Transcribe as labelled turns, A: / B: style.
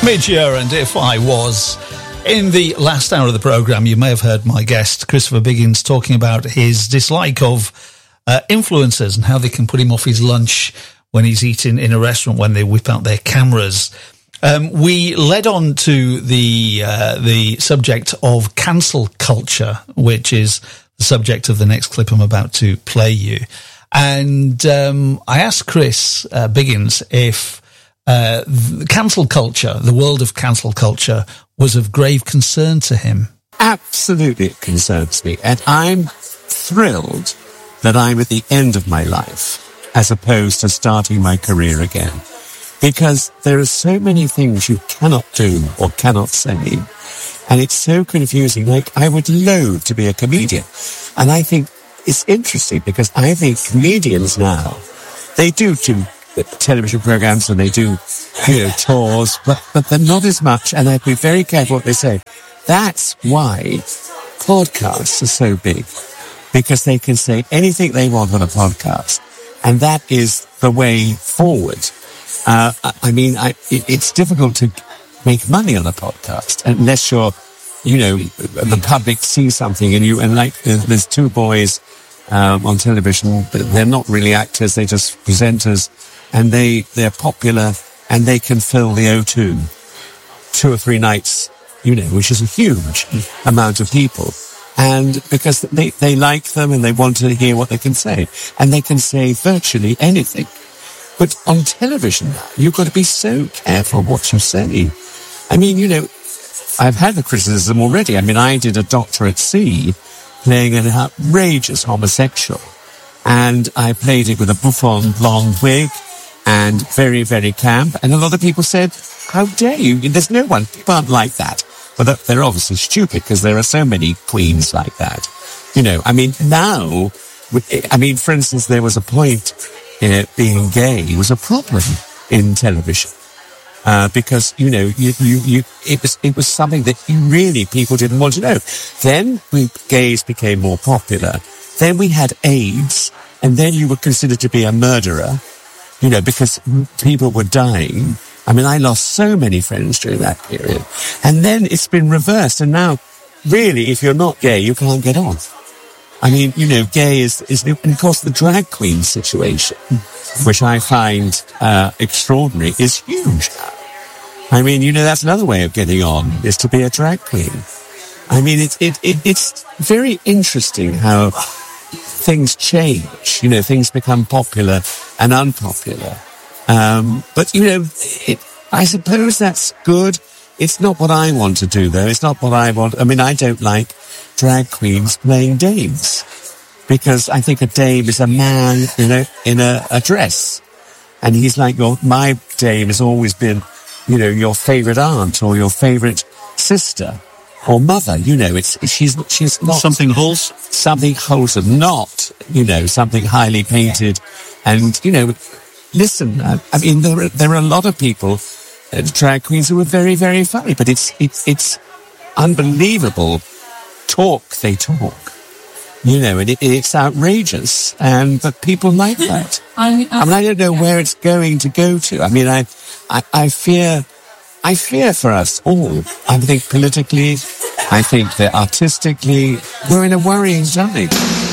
A: Image here, and If I Was. In the last hour of the programme, you may have heard my guest, Christopher Biggins, talking about his dislike of influencers and how they can put him off his lunch when he's eating in a restaurant, when they whip out their cameras. We led on to the subject of cancel culture, which is the subject of the next clip I'm about to play you. And I asked Chris Biggins if cancel culture, the world of cancel culture, was of grave concern to him.
B: Absolutely, it concerns me. And I'm thrilled that I'm at the end of my life as opposed to starting my career again. Because there are so many things you cannot do or cannot say. And it's so confusing. Like, I would loathe to be a comedian. And I think it's interesting because I think comedians now, they do television programs and they do, tours, but they're not as much, and they have to be very careful what they say. That's why podcasts are so big, because they can say anything they want on a podcast, and that is the way forward. It's difficult to make money on a podcast unless you're, the public sees something and there's two boys on television, they're not really actors, they're just presenters, and they're popular, and they can fill the O2 2 or 3 nights, which is a huge amount of people. And because they like them and they want to hear what they can say. And they can say virtually anything. But on television now, you've got to be so careful what you say. I've had the criticism already. I did a Doctor at Sea playing an outrageous homosexual. And I played it with a bouffant blonde wig and very, very camp. And a lot of people said, how dare you? There's no one. People aren't like that. But they're obviously stupid because there are so many queens like that. Now, for instance, there was a point being gay was a problem in television. Because, it was something that really people didn't want to know. Then gays became more popular. Then we had AIDS, and then you were considered to be a murderer, because people were dying. I lost so many friends during that period. And then it's been reversed, and now, really, if you're not gay, you can't get on. Gay is, and of course, the drag queen situation, which I find extraordinary, is huge now. That's another way of getting on, is to be a drag queen. It's very interesting how things change. Things become popular and unpopular. But I suppose that's good. It's not what I want to do, though. It's not what I want. I don't like drag queens playing dames, because I think a dame is a man, in a dress. And he's like, my dame has always been, your favourite aunt or your favourite sister or mother. She's not
A: something wholesome.
B: Something wholesome, not, something highly painted. And, listen, there are a lot of people, drag queens, who are very, very funny, but it's unbelievable talk they talk, and it's outrageous, but people like that. I don't know where it's going to go to. I fear for us all. I think politically, I think that artistically, we're in a worrying time.